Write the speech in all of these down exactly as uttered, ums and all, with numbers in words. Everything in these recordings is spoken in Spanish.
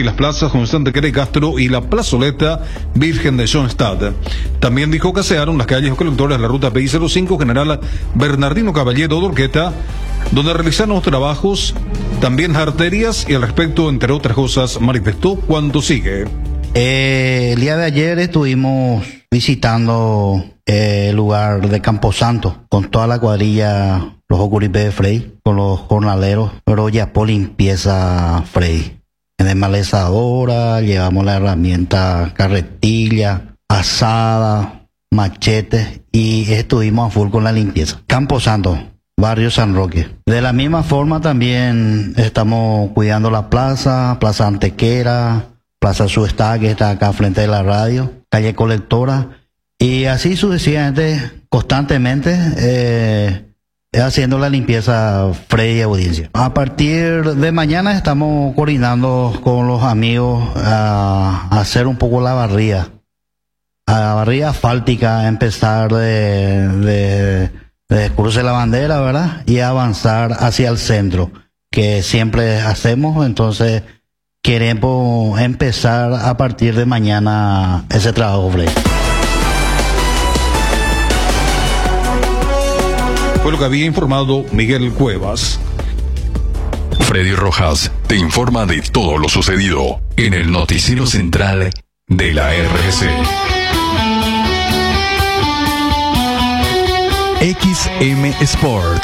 las plazas Constante Quere Castro y la plazoleta Virgen de Schoenstatt. También dijo que asearon las calles o colectores de la ruta P I cero cinco General Bernardino Caballero de Urqueta, donde realizaron los trabajos, también las arterias, y al respecto, entre otras cosas, manifestó cuanto sigue. Eh, el día de ayer estuvimos visitando eh, el lugar de Camposanto con toda la cuadrilla, los Ocuripé de Frey, con los jornaleros, pero ya por limpieza Frey. En desmalezadora, llevamos la herramienta carretilla, asada, machetes, y estuvimos a full con la limpieza. Camposanto, Barrio San Roque. De la misma forma también estamos cuidando la plaza, Plaza Antequera, Plaza Suestá, que está acá frente de la radio, calle Colectora, y así sucesivamente, constantemente, eh, haciendo la limpieza Frey y Audiencia. A partir de mañana estamos coordinando con los amigos a, a hacer un poco la barría, a la barría asfáltica, empezar de, de, de Cruce la Bandera, ¿verdad? Y avanzar hacia el centro, que siempre hacemos. Entonces queremos empezar a partir de mañana ese trabajo, Frey. Fue lo que había informado Miguel Cuevas. Freddy Rojas te informa de todo lo sucedido en el noticiero central de la R G C. X M Sport.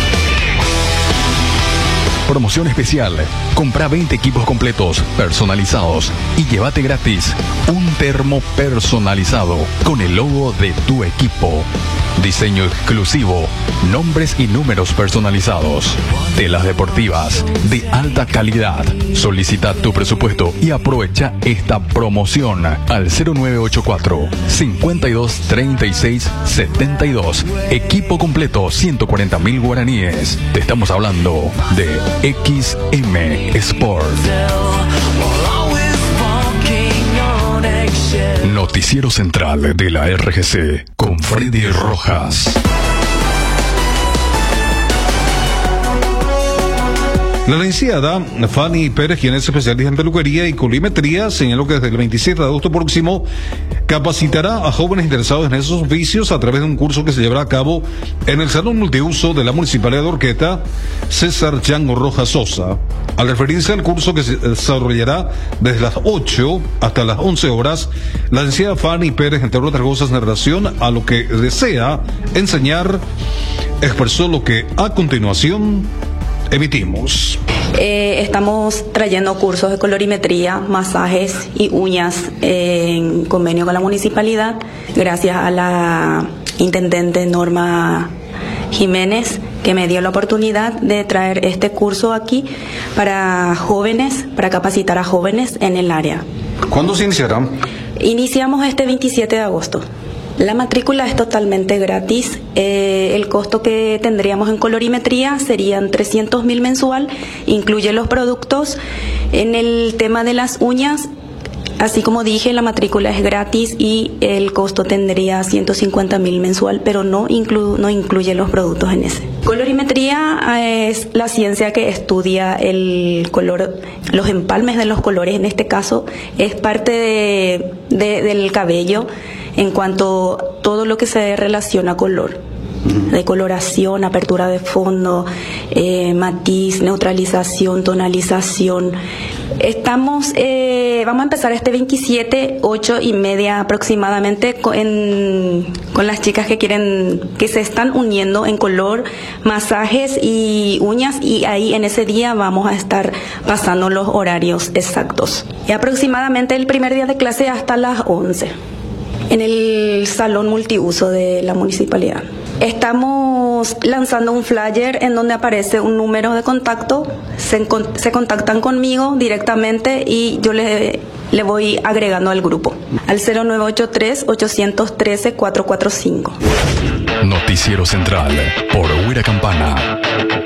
Promoción especial. Compra veinte equipos completos, personalizados, y llévate gratis un termo personalizado con el logo de tu equipo. Diseño exclusivo, nombres y números personalizados. Telas deportivas de alta calidad. Solicita tu presupuesto y aprovecha esta promoción al cero nueve ocho cuatro, cincuenta y dos, treinta y seis, setenta y dos. Equipo completo, ciento cuarenta mil guaraníes. Te estamos hablando de X M Sport. Noticiero central de la R G C con Freddy Rojas. La licenciada Fanny Pérez, quien es especialista en peluquería y colimetría, señaló que desde el veintisiete de agosto próximo capacitará a jóvenes interesados en esos oficios a través de un curso que se llevará a cabo en el Salón Multiuso de la Municipalidad de Urqueta, César Chango Rojas Sosa. Al referirse al curso que se desarrollará desde las ocho hasta las once horas, la licenciada Fanny Pérez, entre otras cosas, en relación a lo que desea enseñar, expresó lo que a continuación emitimos. Eh, estamos trayendo cursos de colorimetría, masajes y uñas eh, en convenio con la municipalidad, gracias a la intendente Norma Jiménez, que me dio la oportunidad de traer este curso aquí para jóvenes, para capacitar a jóvenes en el área. ¿Cuándo se iniciará? Iniciamos este veintisiete de agosto. La matrícula es totalmente gratis. Eh, el costo que tendríamos en colorimetría serían trescientos mil mensual, incluye los productos. En el tema de las uñas, así como dije, la matrícula es gratis y el costo tendría ciento cincuenta mil mensual, pero no, inclu no incluye los productos en ese. Colorimetría es la ciencia que estudia el color, los empalmes de los colores. En este caso es parte de, de, del cabello, en cuanto a todo lo que se relaciona a color, decoloración, apertura de fondo, eh, matiz, neutralización, tonalización. Estamos, eh, vamos a empezar este veintisiete, ocho y media aproximadamente, con, en, con las chicas que quieren, que se están uniendo en color, masajes y uñas, y ahí en ese día vamos a estar pasando los horarios exactos. Y aproximadamente el primer día de clase hasta las once. En el salón multiuso de la municipalidad. Estamos lanzando un flyer en donde aparece un número de contacto, se, se contactan conmigo directamente y yo le, le voy agregando al grupo, al cero nueve ocho tres, ocho uno tres, cuatro cuatro cinco. Noticiero Central por Huira Campana.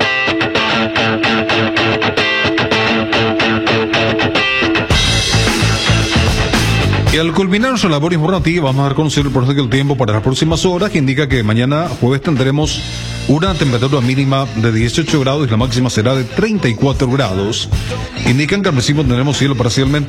Y al culminar su labor informativa, vamos a dar a conocer el pronóstico del tiempo para las próximas horas, que indica que mañana jueves tendremos una temperatura mínima de dieciocho grados y la máxima será de treinta y cuatro grados. Indican que al principio tendremos cielo parcialmente